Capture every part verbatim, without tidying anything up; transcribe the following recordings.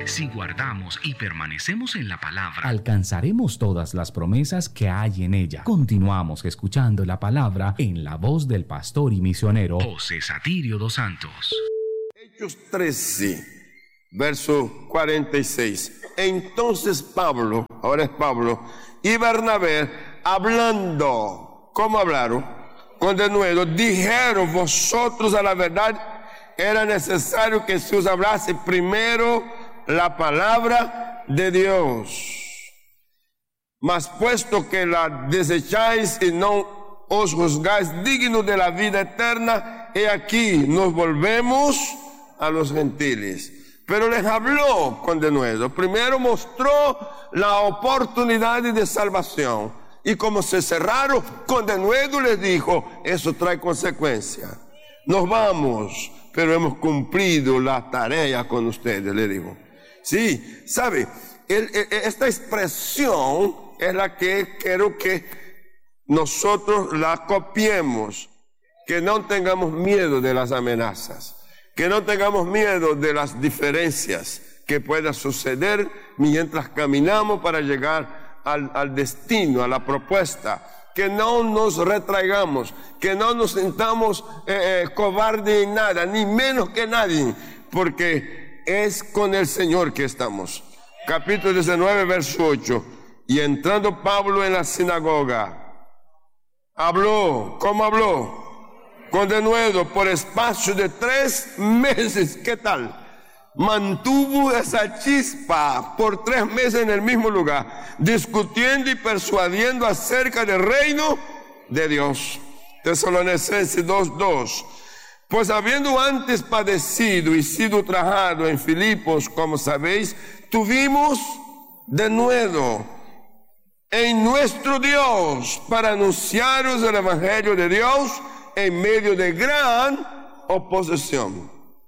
Si guardamos y permanecemos en la palabra, alcanzaremos todas las promesas que hay en ella. Continuamos escuchando la palabra en la voz del pastor y misionero José Satirio dos Santos. Hechos trece, verso cuarenta y seis. Entonces Pablo, ahora es Pablo, y Bernabé, hablando, ¿cómo hablaron? Con denuedo, dijeron: vosotros a la verdad era necesario que se os hablase primero la palabra de Dios. Mas puesto que la desecháis y no os juzgáis dignos de la vida eterna, he aquí nos volvemos a los gentiles. Pero les habló con denuedo. Primero mostró la oportunidad de salvación, y como se cerraron, con denuedo les dijo: eso trae consecuencias. Nos vamos, pero hemos cumplido la tarea con ustedes, le dijo. Sí, sabe, el, el, esta expresión es la que quiero que nosotros la copiemos, que no tengamos miedo de las amenazas, que no tengamos miedo de las diferencias que puedan suceder mientras caminamos para llegar al, al destino, a la propuesta. Que no nos retraigamos, que no nos sintamos eh, eh, cobardes en nada, ni menos que nadie, porque es con el Señor que estamos. Capítulo diecinueve, verso ocho. Y entrando Pablo en la sinagoga, habló. ¿Cómo habló? Con denuedo, por espacio de tres meses. ¿Qué tal? Mantuvo esa chispa por tres meses en el mismo lugar, discutiendo y persuadiendo acerca del reino de Dios. Tesalonicenses dos, dos. Pues habiendo antes padecido y sido ultrajado en Filipos, como sabéis, tuvimos denuedo en nuestro Dios para anunciaros el evangelio de Dios en medio de gran oposición.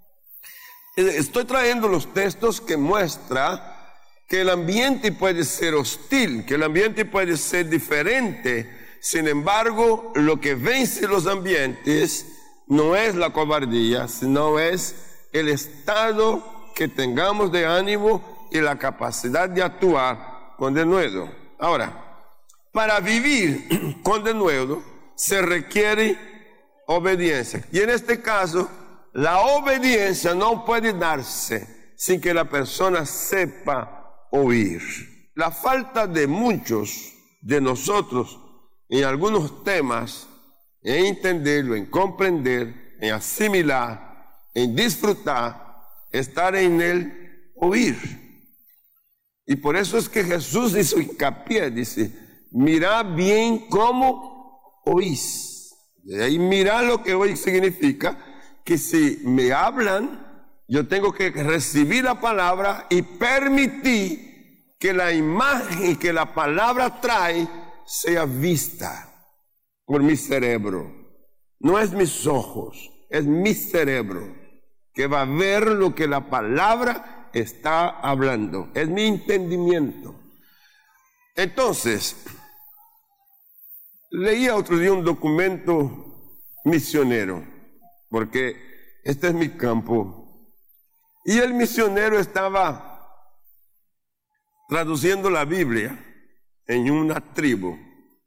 Estoy trayendo los textos que muestran que el ambiente puede ser hostil, que el ambiente puede ser diferente. Sin embargo, lo que vence los ambientes no es la cobardía, sino es el estado que tengamos de ánimo y la capacidad de actuar con denuedo. Ahora, para vivir con denuedo se requiere obediencia. Y en este caso, la obediencia no puede darse sin que la persona sepa oír. La falta de muchos de nosotros en algunos temas, en entenderlo, en comprender, en asimilar, en disfrutar, estar en el oír. Y por eso es que Jesús hizo hincapié, dice: mirad bien cómo oís. Y mirad lo que oír significa que si me hablan, yo tengo que recibir la palabra y permitir que la imagen que la palabra trae sea vista por mi cerebro. No es mis ojos, es mi cerebro que va a ver lo que la palabra está hablando. Es mi entendimiento. Entonces, leía otro día un documento misionero, porque este es mi campo, y el misionero estaba traduciendo la Biblia en una tribu.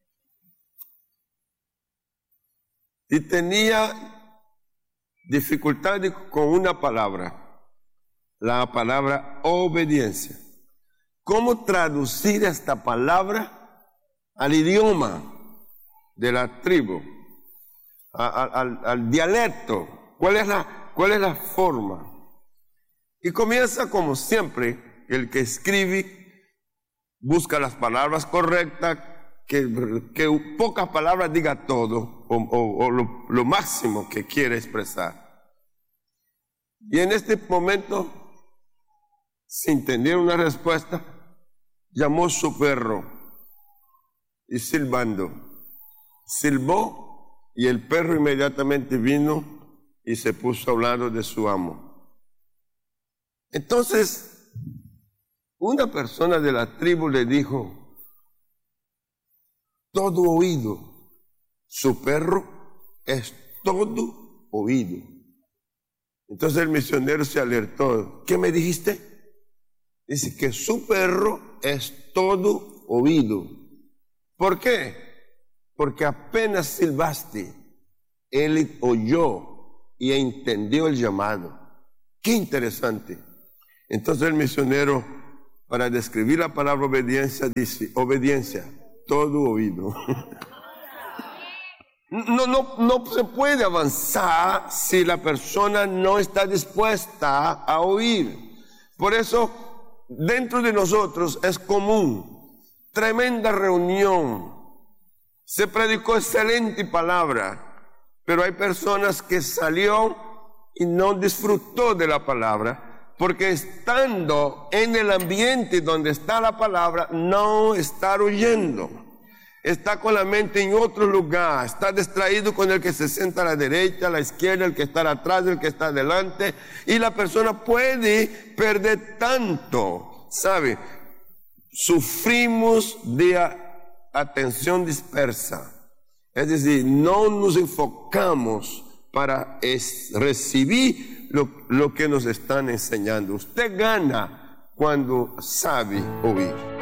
Y tenía dificultad con una palabra, la palabra obediencia. ¿Cómo traducir esta palabra al idioma de la tribu, a, a, al, al dialecto? ¿Cuál es la, cuál es la forma? Y comienza como siempre, el que escribe busca las palabras correctas, que, que pocas palabras diga todo, o, o, o lo, lo máximo que quiere expresar. Y en este momento, sin tener una respuesta, llamó a su perro y silbando, silbó, y el perro inmediatamente vino y se puso al lado de su amo. Entonces, una persona de la tribu le dijo: todo oído, su perro es todo oído. Entonces el misionero se alertó. ¿Qué me dijiste? dice que su perro es todo oído. ¿Por qué? Porque apenas silbaste, él oyó y entendió el llamado. ¡Qué interesante! Entonces el misionero, para describir la palabra obediencia, dice, obediencia, todo oído. No, no, no se puede avanzar si la persona no está dispuesta a oír. Por eso, dentro de nosotros es común, tremenda reunión, se predicó excelente palabra, pero hay personas que salió y no disfrutó de la palabra, porque estando en el ambiente donde está la palabra, no está oyendo. Está con la mente en otro lugar, está distraído con el que se sienta a la derecha, a la izquierda, el que está atrás, el que está adelante, y la persona puede perder tanto, ¿sabe? Sufrimos de atención dispersa, es decir, no nos enfocamos para es, recibir lo, lo que nos están enseñando. Usted gana cuando sabe oír.